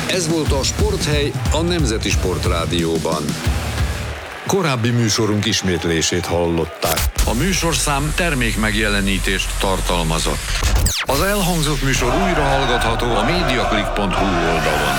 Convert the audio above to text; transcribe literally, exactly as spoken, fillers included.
Ez volt a Sporthely a Nemzeti Sportrádióban. Korábbi műsorunk ismétlését hallották. A műsorszám termék megjelenítést tartalmazott. Az elhangzott műsor újra hallgatható a mediaclick pont hu oldalon.